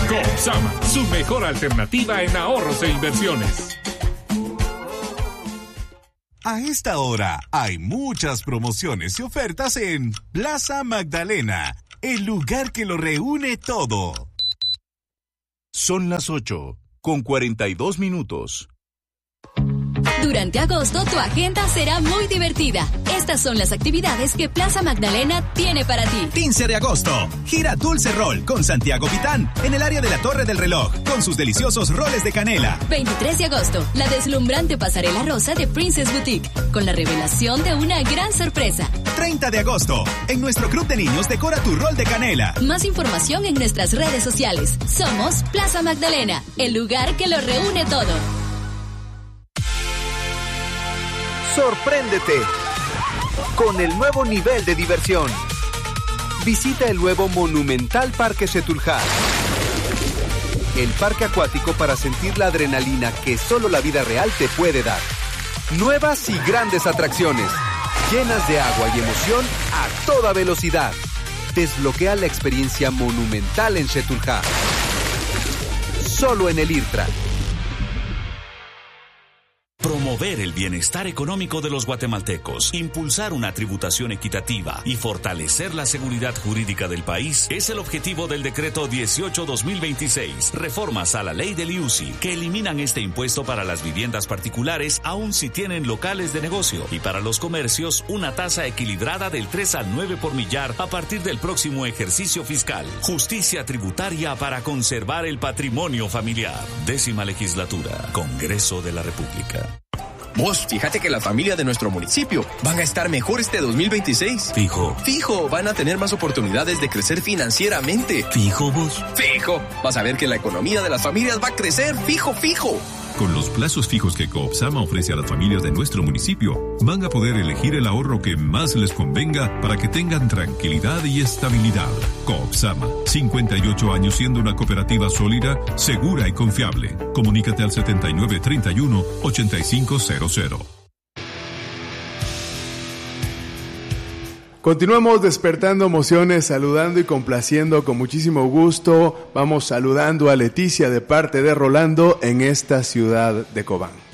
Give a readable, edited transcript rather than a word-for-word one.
Coopsama, su mejor alternativa en ahorros e inversiones. A esta hora hay muchas promociones y ofertas en Plaza Magdalena, el lugar que lo reúne todo. Son las 8:42. Durante agosto tu agenda será muy divertida. Estas son las actividades que Plaza Magdalena tiene para ti. 15 de agosto, gira Dulce Roll con Santiago Pitán en el área de la Torre del Reloj con sus deliciosos roles de canela. 23 de agosto, la deslumbrante pasarela rosa de Princess Boutique con la revelación de una gran sorpresa. 30 de agosto, en nuestro club de niños decora tu rol de canela. Más información en nuestras redes sociales. Somos Plaza Magdalena, el lugar que lo reúne todo. Sorpréndete con el nuevo nivel de diversión. Visita el nuevo monumental Parque Setúlja, el parque acuático para sentir la adrenalina que solo la vida real te puede dar. Nuevas y grandes atracciones, llenas de agua y emoción a toda velocidad. Desbloquea la experiencia monumental en Setúlja. Solo en el IRTRA. Promover el bienestar económico de los guatemaltecos, impulsar una tributación equitativa y fortalecer la seguridad jurídica del país es el objetivo del decreto 18/2026, reformas a la ley del IUCI, que eliminan este impuesto para las viviendas particulares aun si tienen locales de negocio y para los comercios una tasa equilibrada del 3 al 9 por millar a partir del próximo ejercicio fiscal. Justicia tributaria para conservar el patrimonio familiar. 10ª legislatura, Congreso de la República. Vos, fíjate que la familia de nuestro municipio van a estar mejor este 2026. Fijo. Fijo, van a tener más oportunidades de crecer financieramente. Fijo, vos. Fijo, vas a ver que la economía de las familias va a crecer. Fijo, fijo. Con los plazos fijos que Coopsama ofrece a las familias de nuestro municipio, van a poder elegir el ahorro que más les convenga para que tengan tranquilidad y estabilidad. Coopsama, 58 años siendo una cooperativa sólida, segura y confiable. Comunícate al 7931-8500. Continuamos despertando emociones, saludando y complaciendo con muchísimo gusto. Vamos saludando a Leticia de parte de Rolando en esta ciudad de Cobán.